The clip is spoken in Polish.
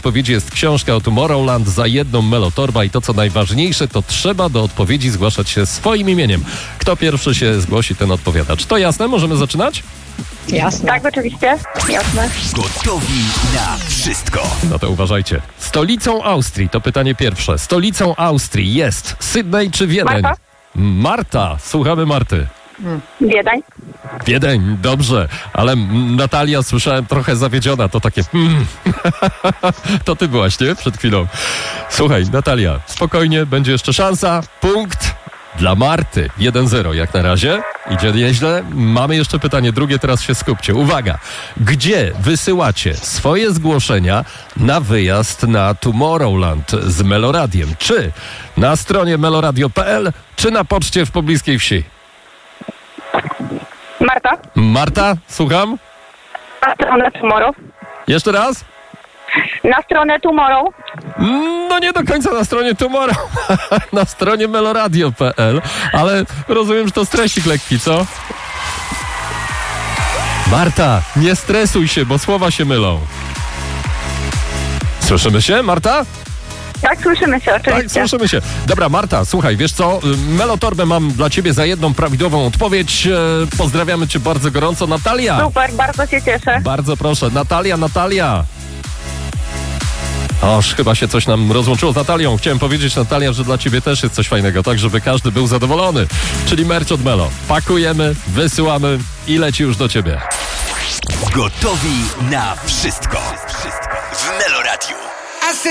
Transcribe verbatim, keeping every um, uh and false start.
odpowiedzi jest książka o Tomorrowland, za jedną Melotorba i to, co najważniejsze, to trzeba do odpowiedzi zgłaszać się swoim imieniem. Kto pierwszy się zgłosi, ten odpowiada. Czy to jasne? Możemy zaczynać? Jasne. Tak, oczywiście. Jasne. Gotowi na wszystko. No to uważajcie. Stolicą Austrii, to pytanie pierwsze. Stolicą Austrii jest Sydney czy Wiedeń? Marta? Marta, słuchamy Marty. Wiedeń. Wiedeń, dobrze, ale mm, Natalia, słyszałem, trochę zawiedziona, to takie mm. To ty byłaś, nie? Przed chwilą. Słuchaj, Natalia, spokojnie, będzie jeszcze szansa. Punkt dla Marty. jeden zero jak na razie. Idzie nieźle. Mamy jeszcze pytanie drugie, teraz się skupcie. Uwaga, gdzie wysyłacie swoje zgłoszenia na wyjazd na Tomorrowland z Meloradiem? Czy na stronie meloradio kropka p l, czy na poczcie w pobliskiej wsi? Marta. Marta, słucham? Na stronę Tomorrow. Jeszcze raz? Na stronę Tomorrow. No nie do końca na stronie Tomorrow, na stronie meloradio kropka p l, ale rozumiem, że to stresik lekki, co? Marta, nie stresuj się, bo słowa się mylą. Słyszymy się, Marta? Tak, słyszymy się, oczywiście. Tak, słyszymy się. Dobra, Marta, słuchaj, wiesz co? Melotorbę mam dla ciebie za jedną prawidłową odpowiedź. E, pozdrawiamy cię bardzo gorąco. Natalia! Super, bardzo się cieszę. Bardzo proszę. Natalia, Natalia! Oż, chyba się coś nam rozłączyło z Natalią. Chciałem powiedzieć, Natalia, że dla ciebie też jest coś fajnego, tak żeby każdy był zadowolony. Czyli merch od Melo. Pakujemy, wysyłamy i leci już do ciebie. Gotowi na wszystko.